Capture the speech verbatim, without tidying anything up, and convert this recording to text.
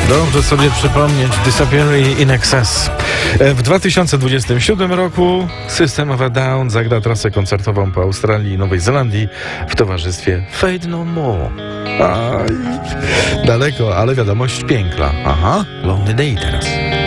Dobrze sobie przypomnieć Disappear in Excess. W dwa tysiące dwudziestym siódmym roku System of a Down zagra trasę koncertową po Australii i Nowej Zelandii w towarzystwie Fade No More. Aj, daleko, ale wiadomość piękna. Aha, Lonely Day teraz.